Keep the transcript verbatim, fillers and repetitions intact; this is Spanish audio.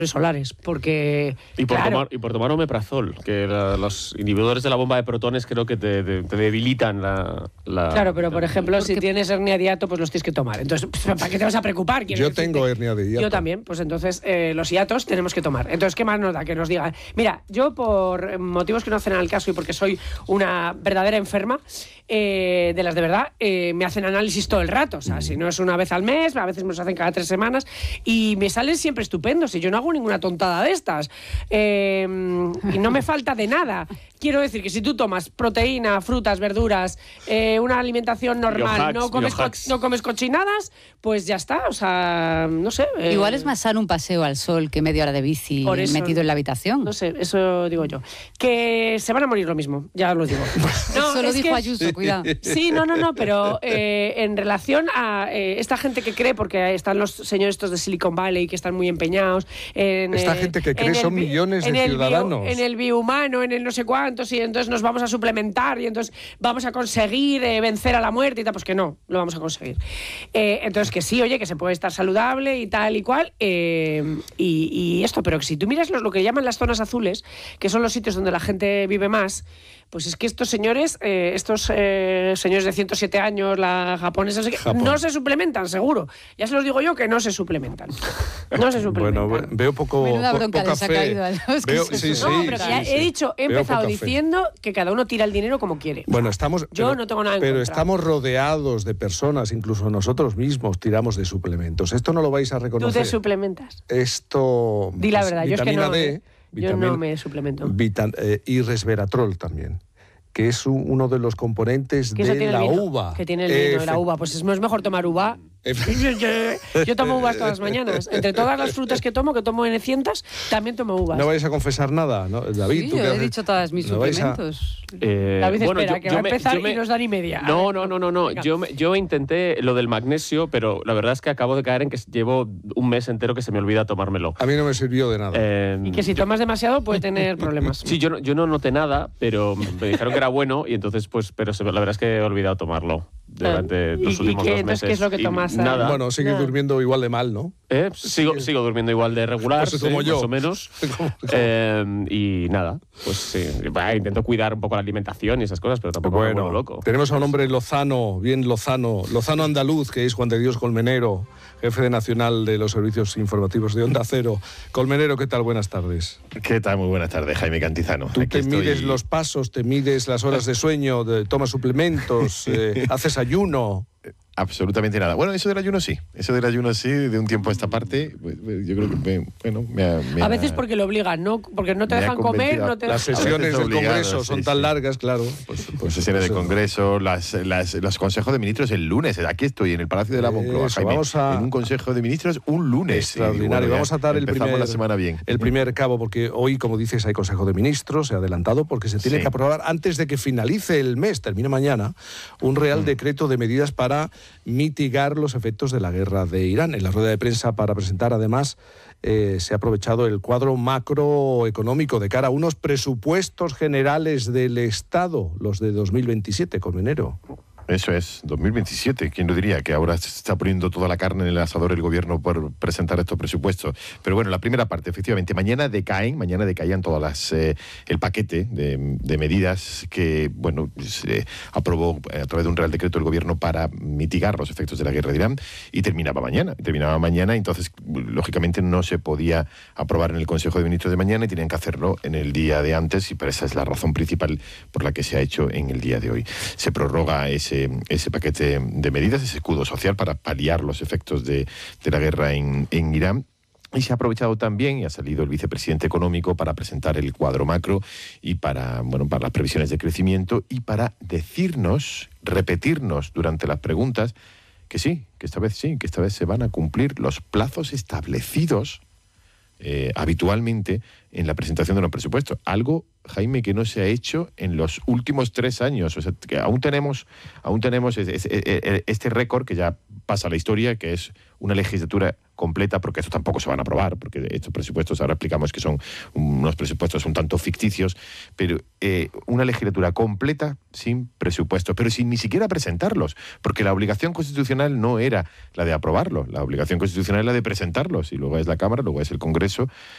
solares, porque y por, claro, tomar, y por tomar omeprazol, que la, los inhibidores de la bomba de protones creo que te, te, te debilitan la, la... Claro, pero por ejemplo, porque... si tienes hernia de hiato, pues los tienes que tomar. Entonces, ¿para qué te vas a preocupar? Yo decirte? tengo hernia de hiato. Yo también, pues entonces eh, los hiatos tenemos que tomar. Entonces, ¿qué más nos da? Que nos digan. Mira, yo por motivos que no hacen al caso y porque soy una verdadera enferma, eh, de las de verdad, eh, me hacen análisis todo el rato. O sea, mm. si no es una vez al mes, a veces me los hacen cada tres semanas y me salen siempre estupendos y yo no hago ninguna tontada de estas. Eh, y no me falta de nada. Quiero decir que si tú tomas proteína, frutas, verduras, eh, una alimentación normal, no comes, co no comes cochinadas, pues ya está. O sea, no sé. Eh, Igual es más sano un paseo al sol que media hora de bici eso, metido en la habitación. No sé, eso digo yo. Que se van a morir lo mismo, ya lo digo. No, eso lo dijo que, Ayuso, cuidado. Sí, no, no, no, pero eh, en relación a eh, esta gente que cree, porque están los señores estos de Silicon Valley que están muy empeñados. En, esta eh, gente que cree son el, millones de en ciudadanos. El bio, en el biohumano, en el no sé cuánto. Y entonces nos vamos a suplementar y entonces vamos a conseguir eh, vencer a la muerte y tal, pues que no, lo vamos a conseguir. Eh, entonces que sí, oye, que se puede estar saludable y tal y cual, eh, y, y esto, pero que si tú miras los, lo que llaman las zonas azules, que son los sitios donde la gente vive más, pues es que estos señores, eh, estos eh, señores de ciento siete años, la japonesa, Japón. no se suplementan, seguro. Ya se los digo yo que no se suplementan. No se suplementan. Bueno, veo poco, Menuda po, bronca poca les ha fe. caído a los Veo, que sí, sí, no, pero sí, ya sí, he dicho, he veo empezado diciendo fe. que cada uno tira el dinero como quiere. Bueno, estamos, yo pero, no tengo nada en pero contra. estamos rodeados de personas, incluso nosotros mismos tiramos de suplementos. Esto no lo vais a reconocer. ¿Tú te suplementas? Esto. Di la verdad, yo es que no. D, ¿eh? Yo no me suplemento. Vitam, eh, y resveratrol también, que es un, uno de los componentes de la uva. Que tiene el vino de la uva. Pues es, no es mejor tomar uva. Yo tomo uvas todas las mañanas. Entre todas las frutas que tomo, que tomo en cientos, también tomo uvas. ¿No vais a confesar nada, ¿no? David, sí, ¿tú yo qué he haces? dicho todas mis ¿No suplementos. A... Eh, David, bueno, espera, yo, que yo va a me, empezar me... y nos dan y media. No, no, no, no. no. Yo, me, yo intenté lo del magnesio, pero la verdad es que acabo de caer en que llevo un mes entero que se me olvida tomármelo. A mí no me sirvió de nada. Eh, y que si yo... tomas demasiado puede tener problemas. Sí, yo no, yo no noté nada, pero me dijeron que era bueno y entonces, pues, pero se, la verdad es que he olvidado tomarlo durante los ¿Y, últimos y qué, dos meses. ¿Qué es lo que tomas? Nada. Bueno, sigues nada. durmiendo igual de mal, ¿no? Eh, sigo, sigo durmiendo igual de regular, pues sí, como yo. más o menos. como, como. Eh, y nada, pues sí, bah, intento cuidar un poco la alimentación y esas cosas, pero tampoco bueno, me vuelvo loco. Tenemos a un hombre lozano, bien lozano, lozano andaluz, que es Juan de Dios Colmenero, jefe de nacional de los servicios informativos de Onda Cero. Colmenero, ¿qué tal? Buenas tardes. ¿Qué tal? Muy buenas tardes, Jaime Cantizano. Tú Aquí te estoy... mides los pasos, te mides las horas de sueño, de, tomas suplementos, eh, haces ayuno. Absolutamente nada. Bueno, eso del ayuno sí. Eso del ayuno sí, de un tiempo a esta parte, yo creo que me, bueno, me ha, me A ha, veces porque lo obligan, ¿no? Porque no te dejan comer, no te Las dejan... sesiones del obligado, Congreso sí, son sí. tan largas, claro. Pues, pues pues, sesiones pues, de Congreso, las, las, los consejos de ministros el lunes. Aquí estoy, en el Palacio de la Moncloa, Eso, Jaime, vamos a- en un consejo de ministros un lunes. Extraordinario. Y, bueno, ya vamos a dar el empezamos primer, la semana bien. el primer cabo, porque hoy, como dices, hay Consejo de Ministros, se ha adelantado, porque se tiene Sí. que aprobar antes de que finalice el mes, termina mañana, un Real Mm. Decreto de medidas para mitigar los efectos de la guerra de Irán. En la rueda de prensa para presentar, además, eh, se ha aprovechado el cuadro macroeconómico de cara a unos presupuestos generales del Estado, los de dos mil veintisiete, Colmenero. Eso es, dos mil veintisiete, ¿quién lo diría? Que ahora se está poniendo toda la carne en el asador el gobierno por presentar estos presupuestos. Pero bueno, la primera parte, efectivamente, mañana decaen, mañana decaían todas las, eh, el paquete de, de medidas que, bueno, se aprobó a través de un Real Decreto el gobierno para mitigar los efectos de la guerra de Irán, y terminaba mañana, terminaba mañana, entonces, lógicamente, no se podía aprobar en el Consejo de Ministros de mañana y tenían que hacerlo en el día de antes, y pero esa es la razón principal por la que se ha hecho en el día de hoy. Se prorroga ese ese paquete de medidas, ese escudo social para paliar los efectos de, de la guerra en, en Irán. Y se ha aprovechado también, y ha salido el vicepresidente económico para presentar el cuadro macro y para, bueno, para las previsiones de crecimiento y para decirnos, repetirnos durante las preguntas que sí, que esta vez sí, que esta vez se van a cumplir los plazos establecidos eh, habitualmente en la presentación de los presupuestos. Algo, Jaime, que no se ha hecho en los últimos tres años. O sea, que aún tenemos, aún tenemos este récord que ya pasa a la historia, que es una legislatura completa, porque estos tampoco se van a aprobar, porque estos presupuestos ahora explicamos que son unos presupuestos un tanto ficticios, pero eh, una legislatura completa sin presupuestos, pero sin ni siquiera presentarlos, porque la obligación constitucional no era la de aprobarlos, la obligación constitucional es la de presentarlos, y luego es la Cámara, luego es el Congreso,